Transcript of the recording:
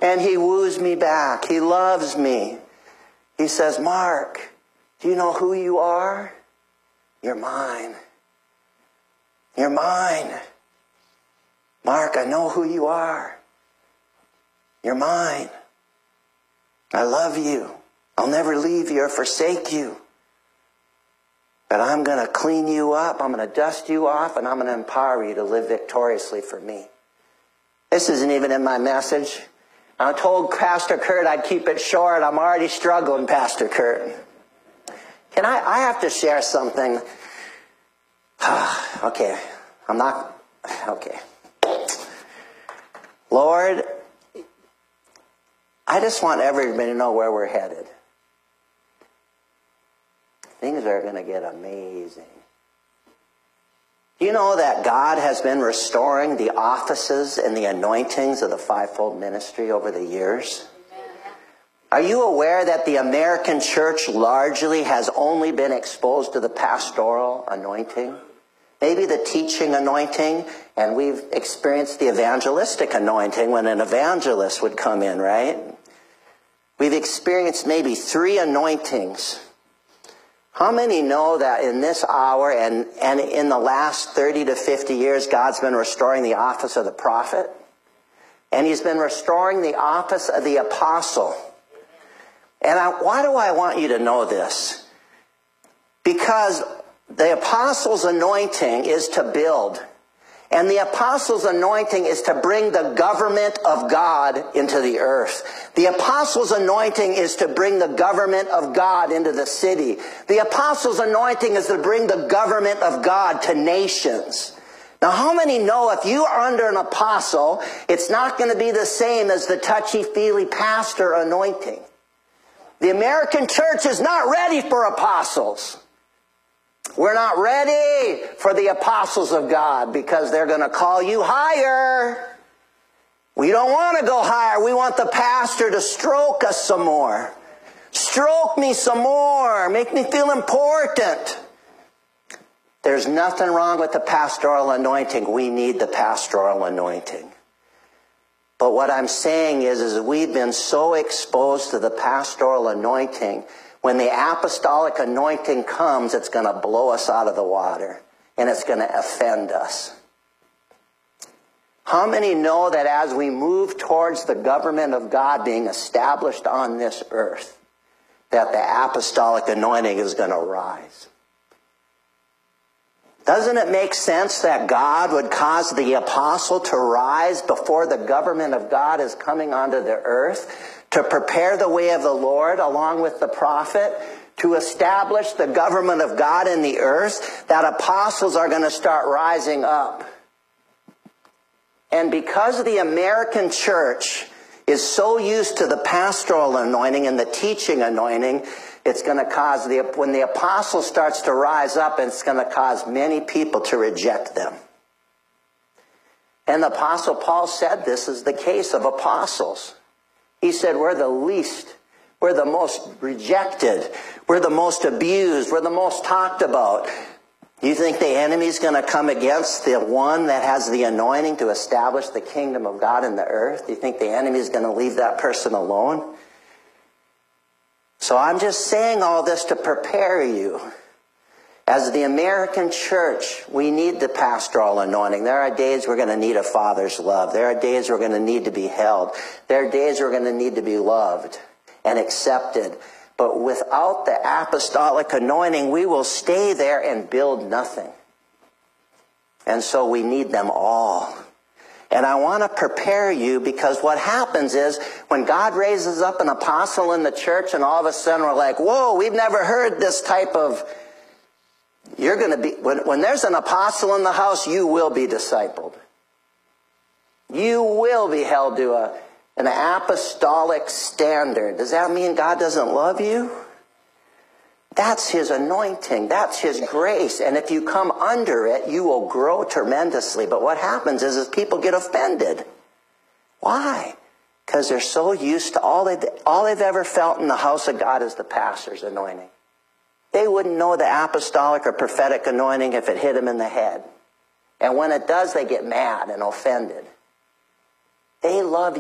And he woos me back. He loves me. He says, Mark, do you know who you are? You're mine. You're mine. Mark, I know who you are. You're mine. I love you. I'll never leave you or forsake you. But I'm going to clean you up. I'm going to dust you off, and I'm going to empower you to live victoriously for me. This isn't even in my message. I told Pastor Kurt I'd keep it short. I'm already struggling, Pastor Kurt. I have to share something. Okay. Okay. Lord, I just want everybody to know where we're headed. Things are going to get amazing. Do you know that God has been restoring the offices and the anointings of the fivefold ministry over the years? Are you aware that the American church largely has only been exposed to the pastoral anointing? Maybe the teaching anointing, and we've experienced the evangelistic anointing when an evangelist would come in, right? We've experienced maybe 3 anointings. How many know that in this hour and in the last 30 to 50 years, God's been restoring the office of the prophet? And he's been restoring the office of the apostle. And why do I want you to know this? Because the apostle's anointing is to build. And the apostle's anointing is to bring the government of God into the earth. The apostle's anointing is to bring the government of God into the city. The apostle's anointing is to bring the government of God to nations. Now, how many know if you are under an apostle, it's not going to be the same as the touchy-feely pastor anointing? The American church is not ready for apostles. We're not ready for the apostles of God because they're going to call you higher. We don't want to go higher. We want the pastor to stroke us some more. Stroke me some more. Make me feel important. There's nothing wrong with the pastoral anointing. We need the pastoral anointing. But what I'm saying is we've been so exposed to the pastoral anointing. When the apostolic anointing comes, it's going to blow us out of the water. And it's going to offend us. How many know that as we move towards the government of God being established on this earth, that the apostolic anointing is going to rise? Doesn't it make sense that God would cause the apostle to rise before the government of God is coming onto the earth? To prepare the way of the Lord along with the prophet, to establish the government of God in the earth, that apostles are going to start rising up. And because the American church is so used to the pastoral anointing and the teaching anointing, it's going to cause, when the apostle starts to rise up, it's going to cause many people to reject them. And the Apostle Paul said this is the case of apostles. He said, we're the least, we're the most rejected, we're the most abused, we're the most talked about. You think the enemy's going to come against the one that has the anointing to establish the kingdom of God in the earth? Do you think the enemy's going to leave that person alone? So I'm just saying all this to prepare you. As the American church, we need the pastoral anointing. There are days we're going to need a father's love. There are days we're going to need to be held. There are days we're going to need to be loved and accepted. But without the apostolic anointing, we will stay there and build nothing. And so we need them all. And I want to prepare you, because what happens is when God raises up an apostle in the church and all of a sudden we're like, whoa, we've never heard this type of... You're going to be, when there's an apostle in the house, you will be discipled. You will be held to an apostolic standard. Does that mean God doesn't love you? That's his anointing. That's his grace. And if you come under it, you will grow tremendously. But what happens is people get offended. Why? Because they're so used to all they've ever felt in the house of God is the pastor's anointing. They wouldn't know the apostolic or prophetic anointing if it hit them in the head. And when it does, they get mad and offended. They love